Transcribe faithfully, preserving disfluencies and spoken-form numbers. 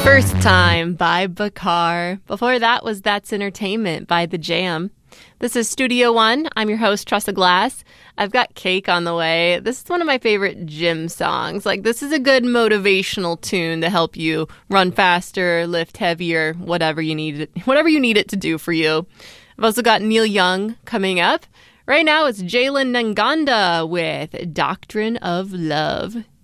First Time by Bakar. Before that was That's Entertainment by The Jam. This is Studio One. I'm your host, Tressa Glass. I've got Cake on the way. This is one of my favorite gym songs. Like, this is a good motivational tune to help you run faster, lift heavier, whatever you need it, whatever you need it to do for you. I've also got Neil Young coming up. Right now, it's Jalen Nanganda with Doctrine of Love.